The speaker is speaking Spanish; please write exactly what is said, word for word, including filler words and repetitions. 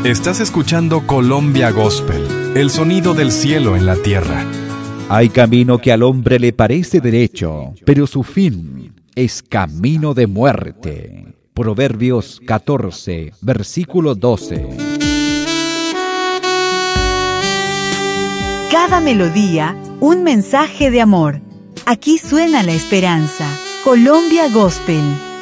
Estás escuchando Colombia Gospel, el sonido del cielo en la tierra. Hay camino que al hombre le parece derecho, pero su fin es camino de muerte. Proverbios catorce, versículo doce. Cada melodía, un mensaje de amor. Aquí suena la esperanza. Colombia Gospel.